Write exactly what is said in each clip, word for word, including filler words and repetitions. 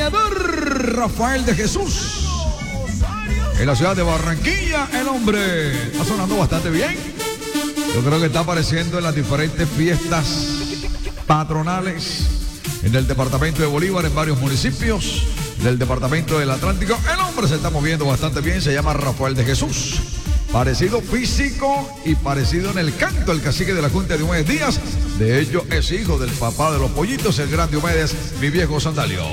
Doñador Rafael de Jesús. En la ciudad de Barranquilla, el hombre está sonando bastante bien. Yo creo que está apareciendo en las diferentes fiestas patronales en el departamento de Bolívar, en varios municipios del departamento del Atlántico. El hombre se está moviendo bastante bien, se llama Rafael de Jesús. Parecido físico y parecido en el canto, el cacique de la Junta de Diomedes Díaz. De hecho, es hijo del papá de los pollitos, el gran Diomedes, mi viejo Sandalio.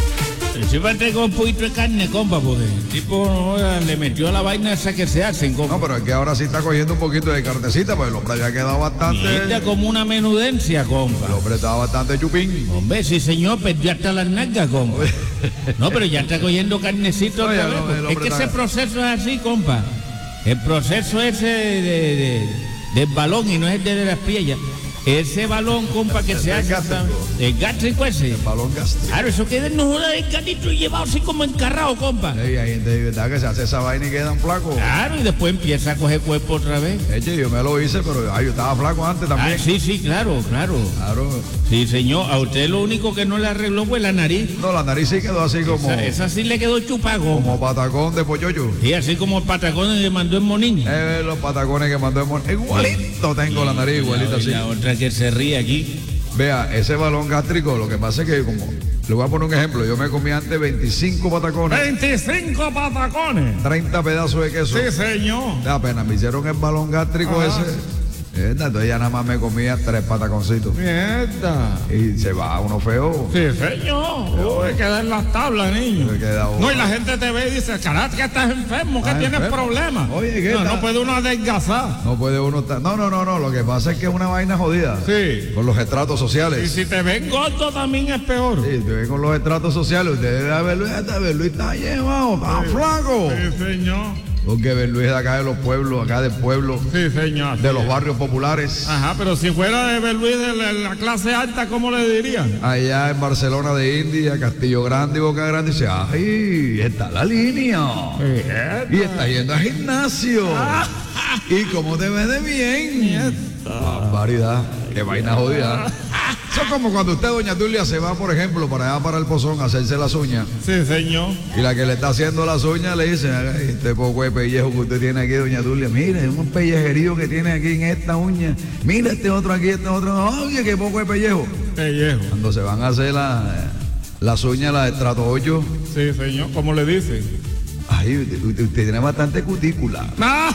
Si va a tener un poquito de carne, compa, porque el tipo no, le metió la vaina esa que se hacen, compa. No, pero es que ahora sí está cogiendo un poquito de carnecita, pues el hombre había quedado bastante... Mierda, como una menudencia, compa. El hombre estaba bastante chupín. Hombre, sí, señor, perdió hasta las nalgas, compa. No, pero ya está cogiendo carnecito otra vez. No, es que está... ese proceso es así, compa. El proceso ese de, de, de, del balón y no es el de las piellas. Ese balón, compa, que se hace. El gástrico ese. El balón gástrico. Claro, eso queda en joda del gatito y llevado así como encarrado, compa. Sí, hay gente de verdad que se hace esa vaina y quedan flacos. Claro, y después empieza a coger cuerpo otra vez. Eche, yo me lo hice, pero ay, yo estaba flaco antes también. Ah, sí, sí, claro, claro. Claro. Sí, señor, a usted lo único que no le arregló fue la nariz. No, la nariz sí quedó así como... Esa, esa sí le quedó chupago. Como patacón de polloyo. Sí, así como el patacón que mandó en Monín. Eh, los patacones que mandó en Monín. Igualito tengo la nariz, igualito así. La otra que se ríe aquí. Vea, ese balón gástrico, lo que pasa es que como... Le voy a poner un ejemplo. Yo me comí antes veinticinco patacones. ¡veinticinco patacones! treinta pedazos de queso. Sí, señor. Da pena, me hicieron el balón gástrico. Ajá. Ese. Entonces ya nada más me comía tres pataconcitos. Mierda. Y se va uno feo. Sí, señor. Uy, queda en las tablas, niño. No, y la gente te ve y dice, caray, que estás enfermo, que tienes problemas. Oye, ¿qué No, está? no puede uno adelgazar. No puede uno estar... No, no, no, no. Lo que pasa es que es una vaina jodida. Sí. Con los estratos sociales. Y si te ven gordo también es peor. Sí, te ven con los estratos sociales. Usted debe ver Luis, ver Luis está llevado, está sí. flaco. Sí, señor. Porque ver Luis de acá de los pueblos, acá del pueblo. Sí, señor. De los barrios populares. Ajá, pero si fuera de Berluis de la, la clase alta, ¿cómo le dirían? Allá en Barcelona de India, Castillo Grande y Boca Grande, dice, ¡ay! Está la línea. Mierda. Y está yendo al gimnasio. Ah. ¿Y cómo te ves de bien? Barbaridad. Qué vaina jodida. Eso es como cuando usted, doña Tulia, se va, por ejemplo, para allá para el Pozón a hacerse las uñas. Sí, señor. Y la que le está haciendo las uñas le dice, este poco de pellejo que usted tiene aquí, doña Tulia, mire, es un pellejerío que tiene aquí en esta uña. Mira este otro aquí, este otro. Oye, qué poco de pellejo. Pellejo. Cuando se van a hacer la, las uñas, las de estrato ocho. Sí, señor, ¿cómo le dicen? Ay, usted, usted, usted tiene bastante cutícula.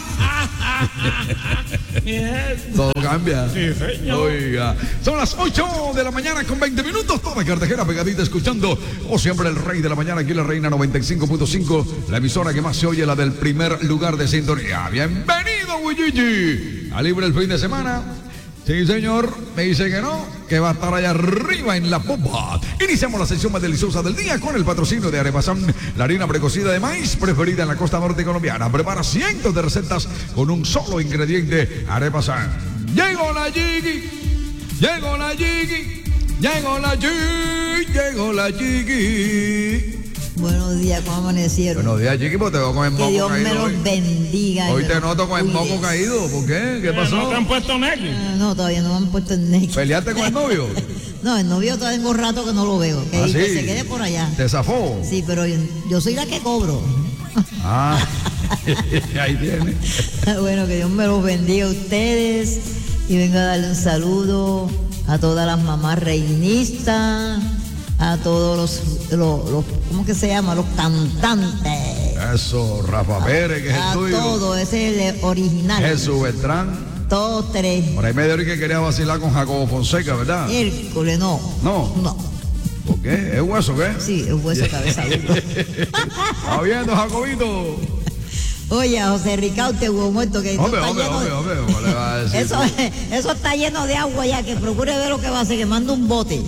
Todo cambia. Sí, señor. Oiga, son las ocho de la mañana con veinte minutos. Toda Cartagena pegadita escuchando. O siempre el rey de la mañana, aquí la Reina noventa y cinco punto cinco. La emisora que más se oye, la del primer lugar de sintonía. Bienvenido, Wiyiji. A libre el fin de semana. Sí, señor, me dice que no, que va a estar allá arriba en la bomba. Iniciamos la sección más deliciosa del día con el patrocinio de Arepasán, la harina precocida de maíz preferida en la costa norte colombiana. Prepara cientos de recetas con un solo ingrediente, Arepasán. Llegó la Jiggy, llegó la Jiggy, llegó la Jiggy, llegó la Jiggy. Buenos días, ¿cómo amanecieron? Buenos días, Chiqui, pues te veo con el moco caído. Que Dios caído me los hoy. bendiga. Hoy te noto con el moco cuides. caído. ¿Por qué? ¿Qué pasó? ¿No te han puesto negro? Ah, no, todavía no me han puesto el negro. ¿Peleaste con el novio? No, el novio todavía tengo rato que no lo veo. Que, ¿Ah, sí? que se quede por allá. ¿Te zafó? Sí, pero yo, yo soy la que cobro. Ah, ahí tiene. Bueno, que Dios me los bendiga a ustedes. Y vengo a darle un saludo a todas las mamás reinistas, a todos los, los, los ¿cómo que se llama? Los cantantes. Eso, Rafa Pérez, que es a el tuyo. todo, ese es el original. Jesús Beltrán. Todos tres. Por ahí medio hora que quería vacilar con Jacobo Fonseca, ¿verdad? Hércules, no. No. No. ¿Por qué? ¿Es hueso qué? Sí, es hueso cabeza dura. ¿Está viendo, Jacobito? Oye, José Ricardo, te hubo muerto que Hombre, está hombre, lleno hombre, de... hombre, ¿cómo le va a decir? Eso, eso está lleno de agua ya, que procure ver lo que va a hacer, que manda un bote.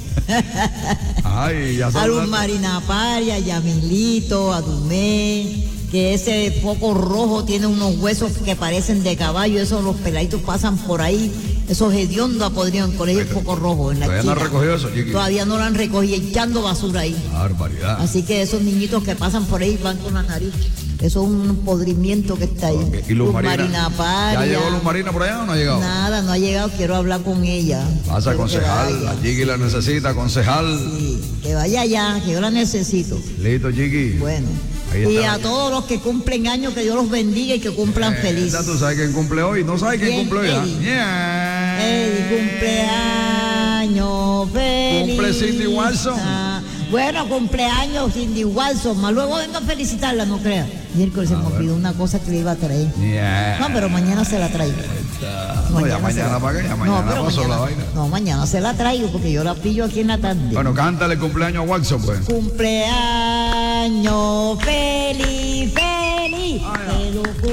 Ay, ya A Luz sabes. Marina Paria, a Yamilito, a Dumé, que ese foco rojo tiene unos huesos que parecen de caballo, esos los peladitos pasan por ahí, esos hediondos podrían con el foco rojo en la Todavía no han esquina. recogido eso, Chiqui. Todavía no lo han recogido, echando basura ahí. Barbaridad. Así que esos niñitos que pasan por ahí van con la nariz. Eso es un podrimiento que está ahí. Okay. ¿Y Luz, Luz Marina? Marina Paria. ¿Ya llegó Luz Marina por allá o no ha llegado? Nada, no ha llegado, quiero hablar con ella. Vas a concejal, la Jiggy la necesita, concejal. Sí, que vaya allá, que yo la necesito. Listo, Jiggy. Bueno. Y a todos los que cumplen años, que Dios los bendiga y que cumplan eh, felices. ¿Tú sabes quién cumple hoy? ¿No sabes quién ¿Quién? cumple hoy? Eddie. Yeah. Eddie, cumpleaños feliz. Cumple Cindy Walson. Ah, bueno, cumpleaños Cindy Walson. Más luego vengo a felicitarla, no creas. Miércoles se me olvidó una cosa que le iba a traer. Yeah. No, pero mañana se la traigo. No, mañana, ya mañana para qué, ya mañana no, pero pasó mañana, la vaina. No, mañana se la traigo porque yo la pillo aquí en la tarde. Bueno, cántale cumpleaños a Watson, pues. Cumpleaños feliz, feliz. Ay,